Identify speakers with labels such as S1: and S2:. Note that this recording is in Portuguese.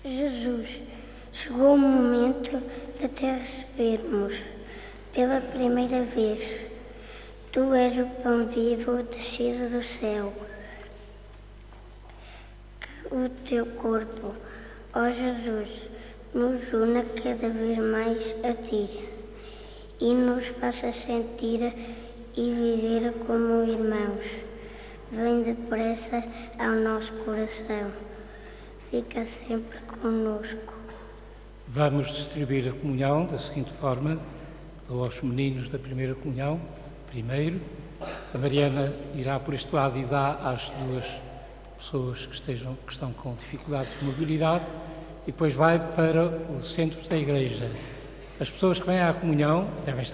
S1: Jesus, chegou o momento de te recebermos pela primeira vez. Tu és o pão vivo descido do céu. Que o teu corpo, ó Jesus, nos una cada vez mais a ti e nos faça sentir e viver como irmãos. Vem depressa ao nosso coração. Fica sempre conosco.
S2: Vamos distribuir a comunhão da seguinte forma: dou aos meninos da primeira comunhão, primeiro. A Mariana irá por este lado e dá às duas pessoas que estão com dificuldades de mobilidade, e depois vai para o centro da igreja. As pessoas que vêm à comunhão devem estar